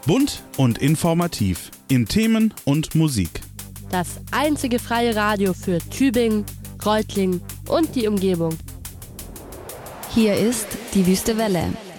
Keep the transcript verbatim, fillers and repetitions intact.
Bunt und informativ in Themen und Musik. Das einzige freie Radio für Tübingen, Reutlingen und die Umgebung. Hier ist die Wüste Welle.